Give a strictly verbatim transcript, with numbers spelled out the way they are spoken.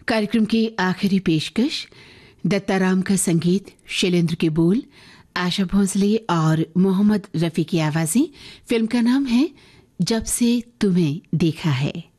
कार्यक्रम की आखिरी पेशकश दत्ताराम का संगीत, शैलेंद्र के बोल, आशा भोसले और मोहम्मद रफ़ी की आवाज़ें। फिल्म का नाम है जब से तुम्हें देखा है।